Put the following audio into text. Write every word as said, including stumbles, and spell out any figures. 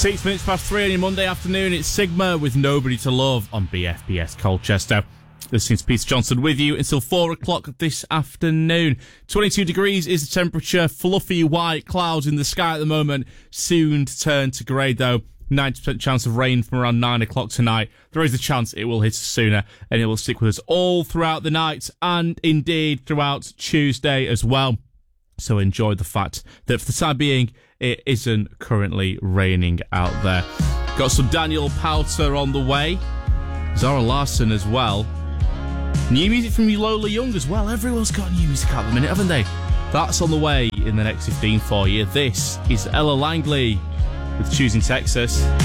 Six minutes past three on your Monday afternoon. It's Sigma with Nobody to Love on B F B S Colchester. Listening to Peter Johnson with you until four o'clock this afternoon. twenty-two degrees is the temperature. Fluffy white clouds in the sky at the moment. Soon to turn to grey though. ninety percent chance of rain from around nine o'clock tonight. There is a chance it will hit us sooner and it will stick with us all throughout the night and indeed throughout Tuesday as well. So enjoy the fact that for the time being, it isn't currently raining out there. Got some Daniel Powter on the way. Zara Larsson as well. New music from Lola Young as well. Everyone's got new music at the minute, haven't they? That's on the way in the next fifteen for you. This is Ella Langley with Choosing Texas.